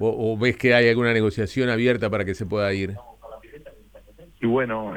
o ves que hay alguna negociación abierta para que se pueda ir? Y bueno,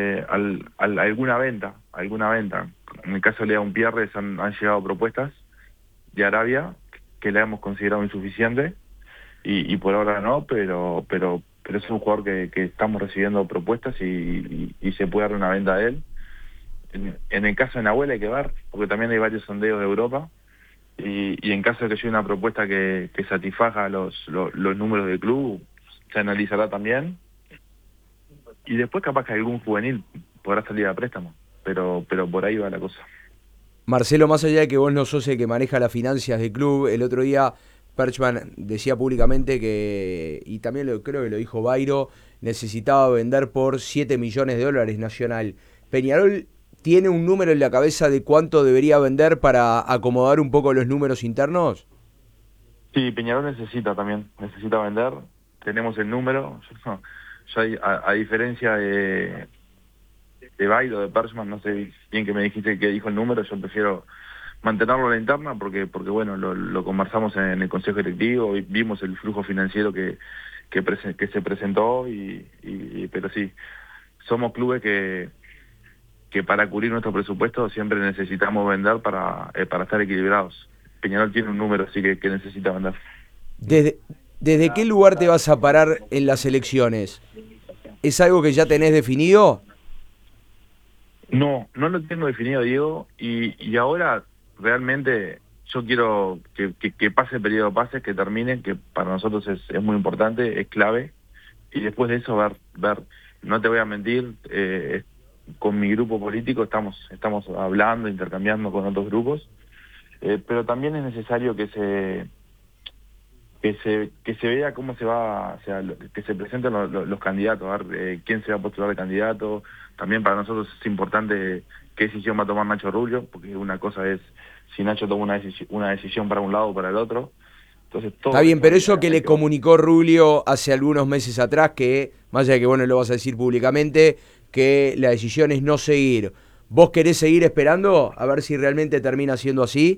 alguna venta. En el caso de León Pierres han llegado propuestas de Arabia que la hemos considerado insuficiente y por ahora no, pero es un jugador que estamos recibiendo propuestas y se puede dar una venta de él. En el caso de Nahuel hay que ver, porque también hay varios sondeos de Europa y en caso de que llegue una propuesta que satisfaga los números del club, se analizará también. Y después capaz que algún juvenil podrá salir a préstamo, pero por ahí va la cosa. Marcelo, más allá de que vos no sos el que maneja las finanzas del club, el otro día Perchman decía públicamente que, y también creo que lo dijo Bairo, necesitaba vender por 7 millones de dólares Nacional. ¿Peñarol tiene un número en la cabeza de cuánto debería vender para acomodar un poco los números internos? Sí, Peñarol necesita vender, tenemos el número, yo a diferencia de Bailo, de Pershman, no sé bien que me dijiste que dijo el número, yo prefiero mantenerlo a la interna porque bueno, lo conversamos en el Consejo Directivo, y vimos el flujo financiero que se presentó, pero sí, somos clubes que para cubrir nuestro presupuesto siempre necesitamos vender para estar equilibrados. Peñarol tiene un número, así que necesita vender. ¿Desde, desde qué lugar te vas a parar en las elecciones? ¿Es algo que ya tenés definido? No lo tengo definido, Diego, y ahora realmente yo quiero que pase el periodo de pases, que termine, que para nosotros es muy importante, es clave, y después de eso ver, no te voy a mentir, con mi grupo político estamos hablando, intercambiando con otros grupos, pero también es necesario que se vea cómo se va, o sea, que se presenten los candidatos, a ver quién se va a postular de candidato. También para nosotros es importante qué decisión va a tomar Nacho Rubio, porque una cosa es si Nacho toma una decisión para un lado o para el otro. Entonces Está todo bien, eso pero eso que hay le que ver. comunicó Rubio hace algunos meses atrás, que más allá de que vos no lo vas a decir públicamente, que la decisión es no seguir. ¿Vos querés seguir esperando a ver si realmente termina siendo así?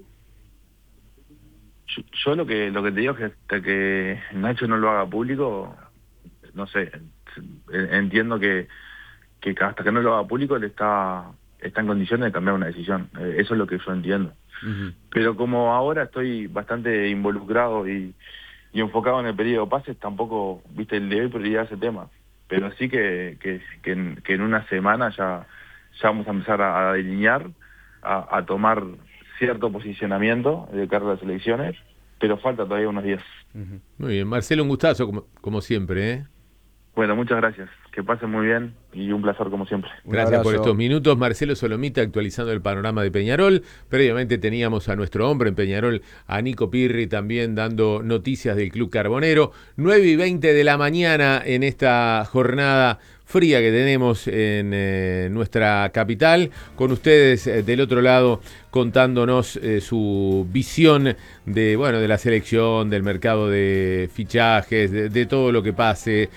Yo lo que te digo es que hasta que Nacho no lo haga público, no sé, entiendo que hasta que no lo haga público él está en condiciones de cambiar una decisión. Eso es lo que yo entiendo. Ujú. Pero como ahora estoy bastante involucrado y enfocado en el periodo de pases, tampoco, viste, le doy prioridad a ese tema. Pero sí que en una semana ya vamos a empezar a delinear, a tomar cierto posicionamiento de cara a las elecciones, pero falta todavía unos días. Ujú. Muy bien, Marcelo, un gustazo, como siempre, ¿eh? Bueno, muchas gracias. Que pasen muy bien y un placer como siempre. Un Gracias por estos abrazo. minutos. Marcelo Solomita actualizando el panorama de Peñarol. Previamente teníamos a nuestro hombre en Peñarol, a Nico Pirri, también dando noticias del Club Carbonero. 9:20 de la mañana en esta jornada fría que tenemos en nuestra capital. Con ustedes del otro lado contándonos su visión de la selección, del mercado de fichajes, de todo lo que pase.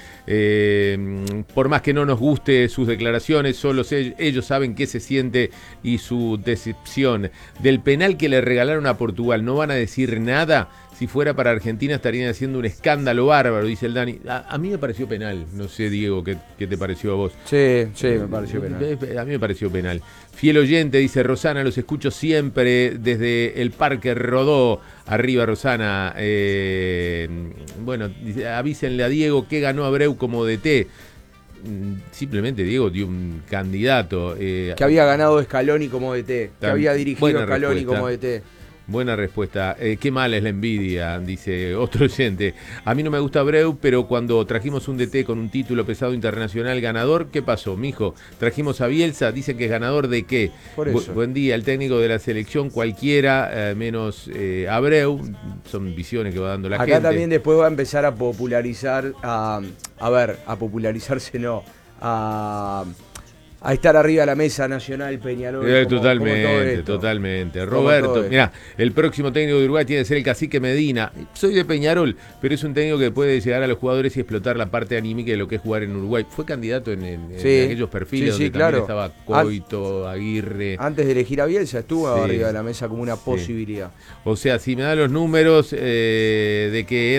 Por más que no nos guste sus declaraciones, solo ellos saben qué se siente y su decepción. Del penal que le regalaron a Portugal, no van a decir nada. Si fuera para Argentina estarían haciendo un escándalo bárbaro, dice el Dani. A mí me pareció penal. No sé, Diego, ¿qué te pareció a vos? Sí, sí, me pareció penal. A mí me pareció penal. Fiel oyente, dice Rosana, los escucho siempre desde el Parque Rodó. Arriba, Rosana. Bueno, dice, avísenle a Diego que ganó Abreu como DT. Simplemente Diego dio un candidato. Que había ganado Scaloni como DT, que había dirigido Buena Scaloni respuesta. como DT. Buena respuesta. Qué mala es la envidia, dice otro oyente. A mí no me gusta Abreu, pero cuando trajimos un DT con un título pesado internacional ganador, ¿qué pasó, mijo? Trajimos a Bielsa, dicen que es ganador de qué. Por eso. Buen día, el técnico de la selección cualquiera, menos Abreu. Son visiones que va dando la Acá gente. también después va a empezar a popularizar, a popularizarse no, a estar arriba de la mesa nacional Peñarol, como todo Totalmente, esto. totalmente. Como Roberto, todo esto. mirá, el próximo técnico de Uruguay tiene que ser el Cacique Medina. Soy de Peñarol, pero es un técnico que puede llegar a los jugadores y explotar la parte anímica de lo que es jugar en Uruguay. Fue candidato en Sí, aquellos perfiles sí, donde claro. también estaba Coito, Aguirre. Antes de elegir a Bielsa estuvo Sí, arriba de la mesa como una sí. posibilidad. O sea, si me da los números de que